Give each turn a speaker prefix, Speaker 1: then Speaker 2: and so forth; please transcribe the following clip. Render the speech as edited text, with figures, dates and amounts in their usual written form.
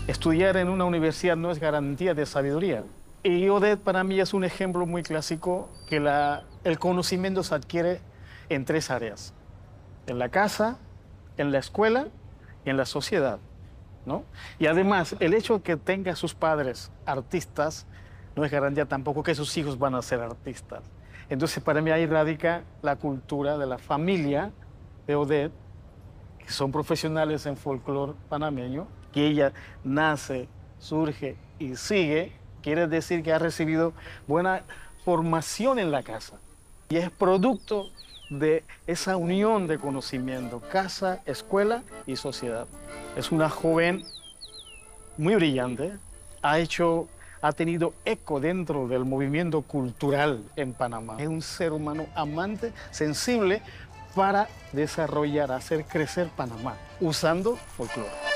Speaker 1: Estudiar en una universidad no es garantía de sabiduría. Y Odette para mí es un ejemplo muy clásico que el conocimiento se adquiere en tres áreas: en la casa, en la escuela y en la sociedad, ¿no? Y además, el hecho de que tenga sus padres artistas no es garantía tampoco que sus hijos van a ser artistas. Entonces, para mí ahí radica la cultura de la familia de Odette, que son profesionales en folclore panameño, que ella nace, surge y sigue, quiere decir que ha recibido buena formación en la casa. Y es producto de esa unión de conocimiento, casa, escuela y sociedad. Es una joven muy brillante, ha tenido eco dentro del movimiento cultural en Panamá. Es un ser humano amante, sensible para desarrollar, hacer crecer Panamá, usando folclore.